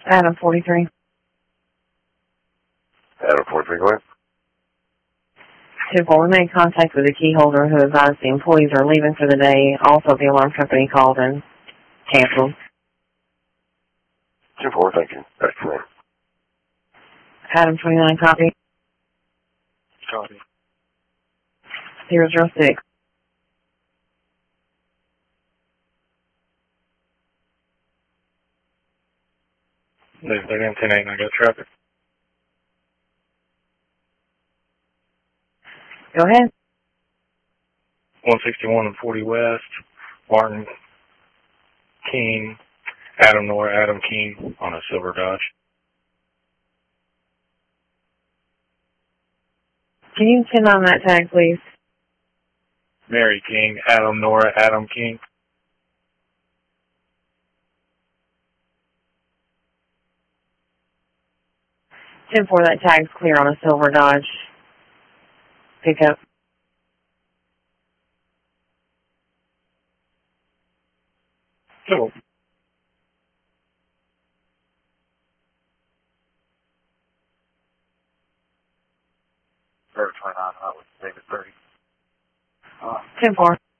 Adam 43. Adam 43, go ahead. 2-4, we made contact with the key holder who advised the employees are leaving for the day. Also, the alarm company called and canceled. 2-4, thank you. That's correct. Adam 29, copy. Copy. 006. They're in 10-8 and I got traffic. Go ahead. 161 and 40 West, Martin King, Adam Nora, Adam King on a silver Dodge. Can you send on that tag, please? Mary King, Adam Nora, Adam King. 10-4, that tag's clear on a silver Dodge pickup. Cool. Bird 29, that was David 30. 10-4.